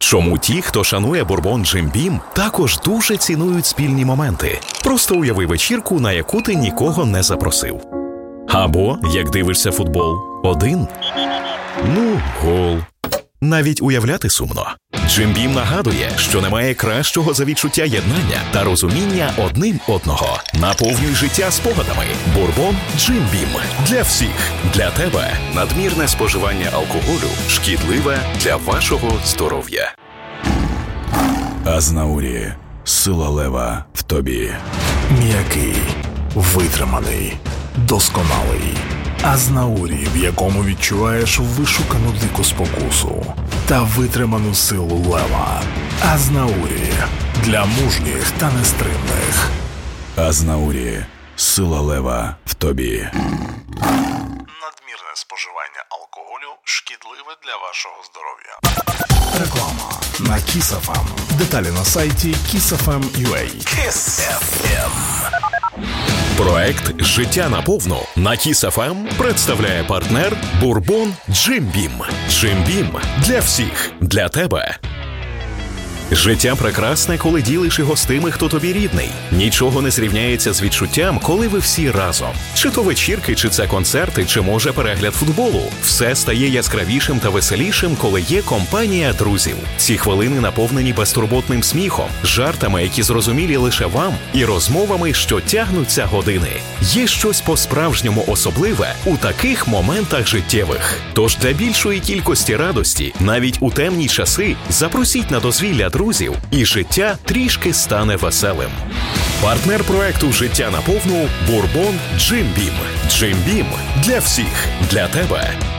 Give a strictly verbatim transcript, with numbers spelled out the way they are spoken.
Чому ті, хто шанує бурбон Джим Бім, також дуже цінують спільні моменти. Просто уяви вечірку, на яку ти нікого не запросив. Або, як дивишся футбол, один. Ну, гол. Навіть уявляти сумно. Джим Бім нагадує, що немає кращого за відчуття єднання та розуміння одним одного. Наповнюй життя спогадами. Бурбон Джим Бім. Для всіх. Для тебе. Надмірне споживання алкоголю шкідливе для вашого здоров'я. Азнаурі. Сила лева в тобі. М'який. Витриманий. Досконалий. Азнаурі, в якому відчуваєш вишукану дику спокусу та витриману силу лева. Азнаурі. Для мужніх та нестримних. Азнаурі. Сила лева в тобі. Надмірне споживання алкоголю шкідливе для вашого здоров'я. Реклама на Kiss еф ем. Деталі на сайті кіс еф ем крапка ю а. Kiss еф ем. Проект «Життя наповну» на Kiss еф ем представляє партнер «Бурбон Джим Бім». Джим Бім – для всіх, для тебе. Життя прекрасне, коли ділиш його з тими, хто тобі рідний. Нічого не зрівняється з відчуттям, коли ви всі разом. Чи то вечірки, чи це концерти, чи може перегляд футболу. Все стає яскравішим та веселішим, коли є компанія друзів. Ці хвилини наповнені безтурботним сміхом, жартами, які зрозумілі лише вам, і розмовами, що тягнуться години. Є щось по-справжньому особливе у таких моментах життєвих. Тож для більшої кількості радості, навіть у темні часи, запросіть на дозвілля друзів, і життя трішки стане веселим. Партнер проекту «Життя наповну» – Бурбон Джим Бім. Джим Бім – для всіх, для тебе.